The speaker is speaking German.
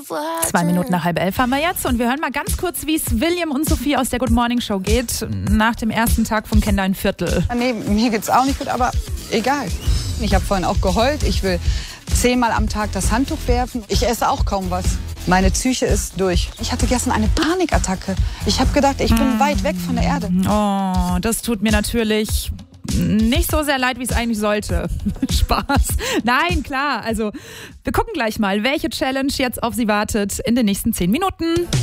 2 Minuten nach 10:30 haben wir jetzt und wir hören mal ganz kurz, wie es William und Sophie aus der Good Morning Show geht nach dem ersten Tag vom Kinderviertel. Nee, mir geht's auch nicht gut, aber egal. Ich habe vorhin auch geheult. Ich will 10-mal am Tag das Handtuch werfen. Ich esse auch kaum was. Meine Psyche ist durch. Ich hatte gestern eine Panikattacke. Ich habe gedacht, ich bin weit weg von der Erde. Oh, das tut mir natürlich nicht so sehr leid, wie es eigentlich sollte. Spaß. Nein, klar. Also, wir gucken gleich mal, welche Challenge jetzt auf Sie wartet in den nächsten 10 Minuten.